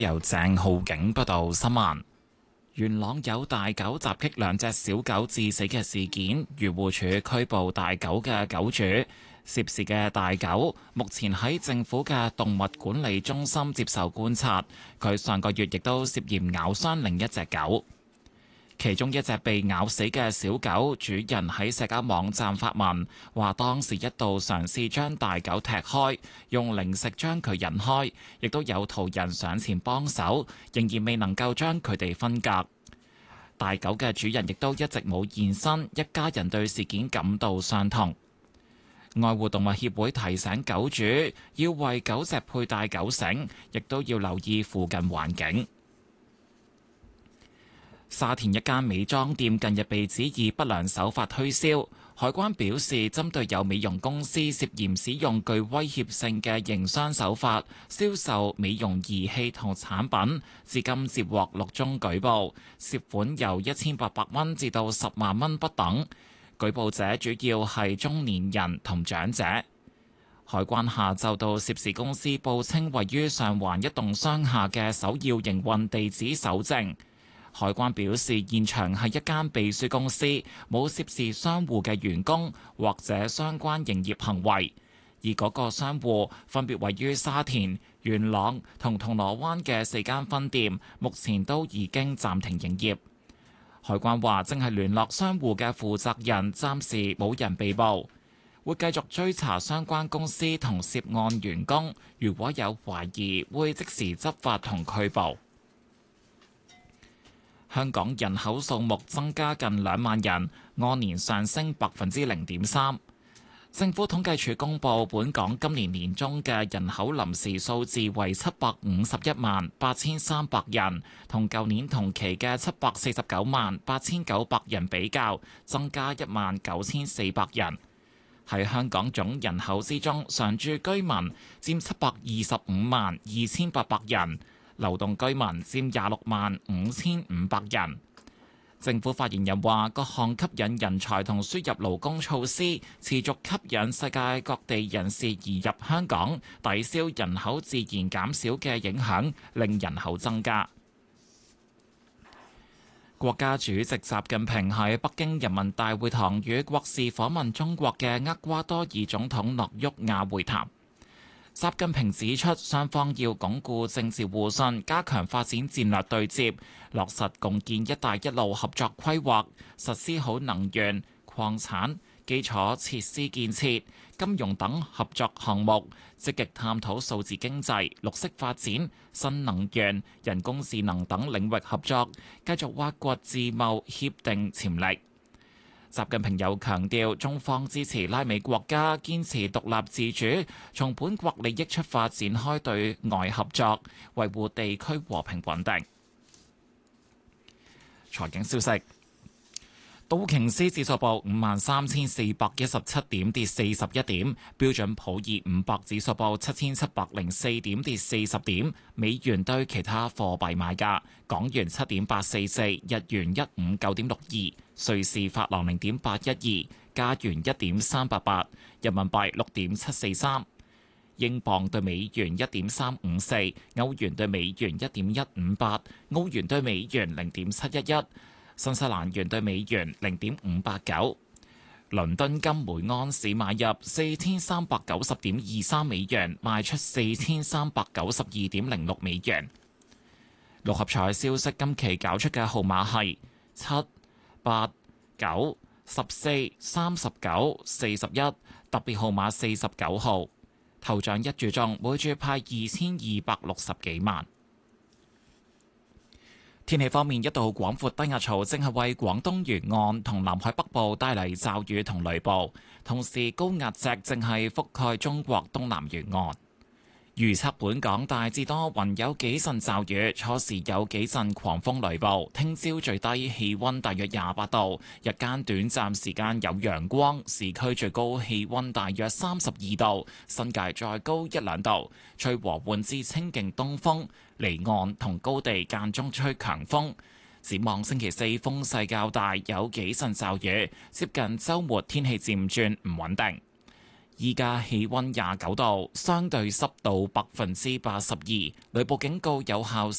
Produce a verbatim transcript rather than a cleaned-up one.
由鄭浩景報道新聞。元朗有大狗襲擊兩隻小狗致死嘅事件，漁護署拘捕大狗嘅狗主。涉事嘅大狗目前喺政府嘅動物管理中心接受觀察。佢上個月亦都涉嫌咬傷另一隻狗。其中一隻被咬死嘅小狗主人喺社交網站發文，話當時一度嘗試將大狗踢開，用零食將佢引開，亦都有途人上前幫手，仍然未能夠將佢哋分隔。大狗嘅主人亦都一直冇現身，一家人對事件感到傷痛。愛護動物協會提醒狗主要為狗隻佩戴狗繩，亦都要留意附近環境。沙田一間美妝店近日被指以不良手法推銷，海關表示針對有美容公司涉嫌使用具威脅性嘅營商手法銷售美容儀器同產品，至今接獲六宗舉報，涉款由一千八百蚊至到十萬蚊不等。舉報者主要係中年人同長者。海關下晝到涉事公司報稱位於上環一棟商廈嘅首要營運地址搜證。海關表示，現場係一間秘書公司，冇涉事商戶嘅員工或者相關營業行為，而嗰個商戶分別位於沙田、元朗同銅鑼灣嘅四間分店，目前都已經暫停營業。海關話正係聯絡商戶嘅負責人，暫時冇人被捕，會繼續追查相關公司同涉案員工，如果有懷疑，會即時執法同拘捕。香港人口數目增加近兩萬人，按年上升百分之零點三。政府統計處公布，本港今年年中嘅人口臨時數字為七百五十一萬八千三百人，同舊年同期嘅七百四十九萬八千九百人比較，增加一萬九千四百人。喺香港總人口之中，常住居民佔七百二十五萬二千八百人。流動居民佔廿六萬五千五百人。政府發言人話：各項吸引人才同輸入勞工措施，持續吸引世界各地人士移入香港，抵消人口自然減少嘅影響，令人口增加。國家主席習近平喺北京人民大會堂與國事訪問中國嘅厄瓜多爾總統諾沃亞會談。習近平指出，雙方要鞏固政治互信，加強發展戰略對接，落實共建「一帶一路」合作規劃，實施好能源、礦產、基礎設施建設、金融等合作項目，積極探討數字經濟、綠色發展、新能源、人工智能等領域合作，繼續挖掘自貿協定潛力。習近平又強調，中方支持拉美國家堅持獨立自主，從本國利益出發展開對外合作，維護地區和平穩定。財經消息。道瓊斯指數報五萬三千四百一十七點，跌四十一點；標準普爾五百指數報七千七百零四點，跌四十點。美元對其他貨幣買價：港元七點八四四，日元一五九點六二，瑞士法郎零點八一二，加元一點三八八，人民幣六點七四三，英鎊對美元一點三五四，歐元對美元一點一五八，澳元對美元零點七一一。新西蘭元對美元零點五八九，倫敦金每安士買入四千三百九十點二三美元，賣出四千三百九十二點零六美元。六合彩消息，今期搞出嘅號碼係七、八、九、十四、三十九、四十一，特別號碼四十九號。頭獎一注中，每注派二千二百六十幾萬。天氣方面，一道廣闊低壓槽正係為廣東沿岸同南海北部帶嚟驟雨同雷暴，同時高壓脊正係覆蓋中國東南沿岸。預測本港大致多雲，有幾陣驟雨，初時有幾陣狂風雷暴。聽朝最低氣溫大約廿八度，日間短暫時間有陽光，市區最高氣溫大約三十二度，新界再高一兩度。吹和緩至清勁東風，離岸同高地間中吹強風。展望星期四風勢較大，有幾陣驟雨，接近週末天氣漸轉唔穩定。 依家氣溫廿九度，相對濕度百分之八十二，雷暴警告有效